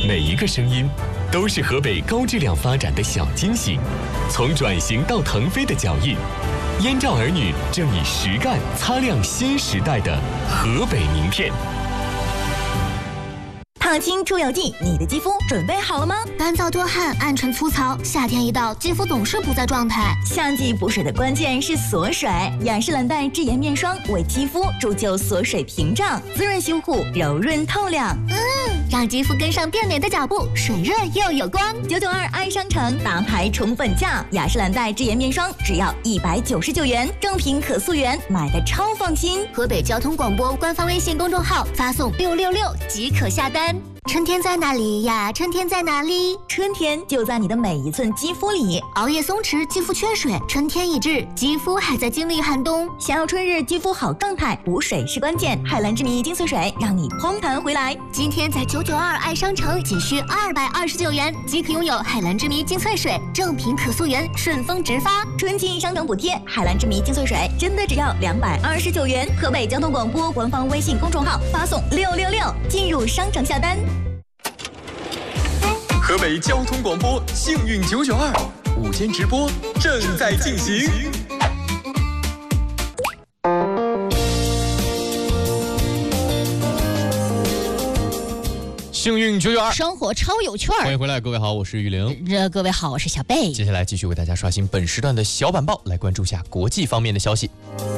每一个声音都是河北高质量发展的小惊喜。从转型到腾飞的脚印，燕赵儿女正以实干擦亮新时代的河北名片。 烫青出油剂，你的肌肤准备好了吗？ 干燥多汗，暗沉粗糙，夏天一到，肌肤总是不在状态。 夏季补水的关键是锁水，雅诗兰黛智妍面霜为肌肤铸就锁水屏障，滋润修护，柔润透亮。 让肌肤跟上变美的脚步，水润又有光。 992爱商城大牌宠粉价，雅诗兰黛智妍面霜只要199元，正品可溯源，买的超放心。 河北交通广播官方微信公众号发送666即可下单。春天在哪里呀？春天在哪里？ 春天就在你的每一寸肌肤里。 熬夜松弛，肌肤缺水，春天已至，肌肤还在经历寒冬。 想要春日肌肤好状态，补水是关键。海蓝之谜精粹水让你嘭弹回来。 今天在992爱商城仅需229元即可拥有海蓝之谜精粹水，正品可溯源，顺丰直发。 春季商城补贴，海蓝之谜精粹水真的只要229元。河北交通广播官方微信公众号发送666进入商城下单。 河北交通广播幸运992午间直播正在进行。幸运992， 生活超有趣儿。 欢迎回来，各位好，我是玉玲。 各位好，我是小贝。 接下来继续为大家刷新本时段的小板报，来关注下国际方面的消息。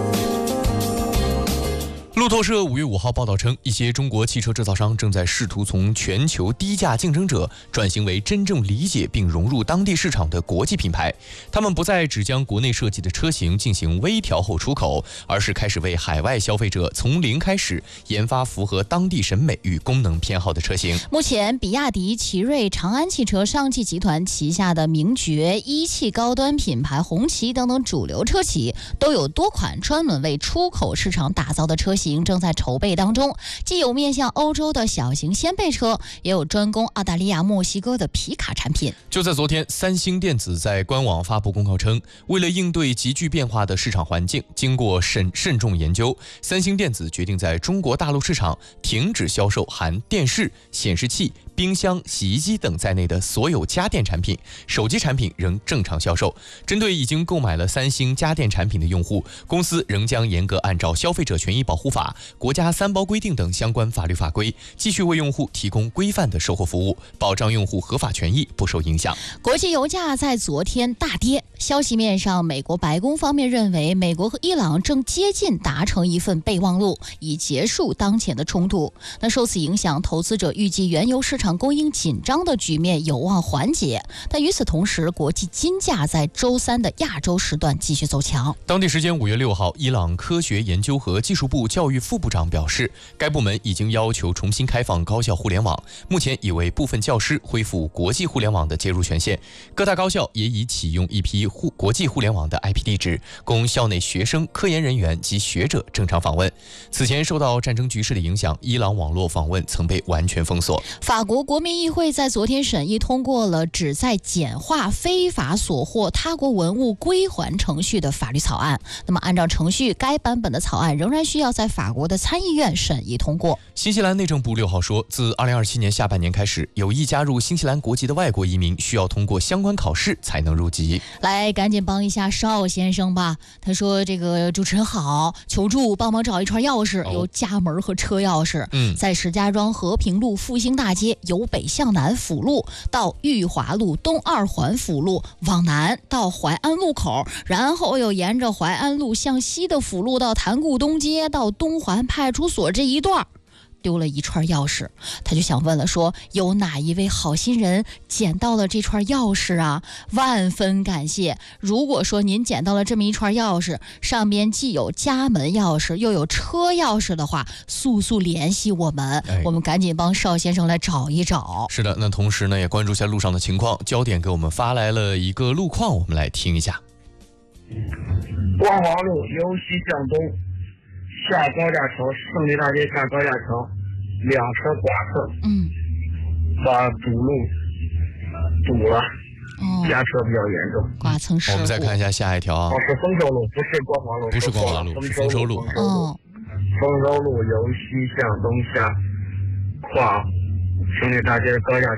路透社5月5号报道称，一些中国汽车制造商正在试图从全球低价竞争者转型为真正理解并融入当地市场的国际品牌。他们不再只将国内设计的车型进行微调后出口，而是开始为海外消费者从零开始研发符合当地审美与功能偏好的车型。 目前，比亚迪、奇瑞、长安汽车、上汽集团旗下的名爵、一汽高端品牌红旗等等主流车企都有多款专门为出口市场打造的车型正在筹备当中，既有面向欧洲的小型掀背车，也有专攻澳大利亚、墨西哥的皮卡产品。 就在昨天，三星电子在官网发布公告称，为了应对急剧变化的市场环境，经过慎重研究，三星电子决定在中国大陆市场停止销售含电视、显示器、冰箱、洗衣机等在内的所有家电产品，手机产品仍正常销售。针对已经购买了三星家电产品的用户，公司仍将严格按照消费者权益保护法、国家三包规定等相关法律法规，继续为用户提供规范的售后服务，保障用户合法权益不受影响。 国际油价在昨天大跌，消息面上，美国白宫方面认为，美国和伊朗正接近达成一份备忘录，以结束当前的冲突。那受此影响，投资者预计原油市场供应紧张的局面有望缓解。但与此同时，国际金价在周三的亚洲时段继续走强。 当地时间5月6号，伊朗科学研究和技术部教育副部长表示，该部门已经要求重新开放高校互联网，目前已为部分教师恢复国际互联网的接入权限。各大高校也已启用一批国际互联网的 IP 地址，供校内学生、科研人员及学者正常访问。此前受到战争局势的影响，伊朗网络访问曾被完全封锁。 法国国民议会在昨天审议通过了旨在简化非法所获他国文物归还程序的法律草案。那么按照程序，该版本的草案仍然需要在法国的参议院审议通过。 新西兰内政部6号说，自2027年下半年开始，有意加入新西兰国籍的外国移民需要通过相关考试才能入籍。 来，赶紧帮一下邵先生吧。他说：“这个主持人好，求助帮忙找一串钥匙，有家门和车钥匙。在石家庄和平路复兴大街由北向南辅路到裕华路东2环辅路往南到淮安路口，然后又沿着淮安路向西的辅路到潭固东街到东环派出所这一段。”丢了一串钥匙，他就想问了，说有哪一位好心人捡到了这串钥匙啊？万分感谢。如果说您捡到了这么一串钥匙，上边既有家门钥匙又有车钥匙的话，速速联系我们，我们赶紧帮邵先生来找一找。 是的，那同时呢，也关注一下路上的情况。焦点给我们发来了一个路况，我们来听一下。 光华路由西向东下高架桥，胜利大街下高架桥，两车剐蹭，把主路堵了，加车比较严重。 剐蹭事故。 我们再看一下下一条啊。 是丰收路，不是光华路， 不是光华路，是丰收路。 丰收路由西向东下，跨胜利大街高架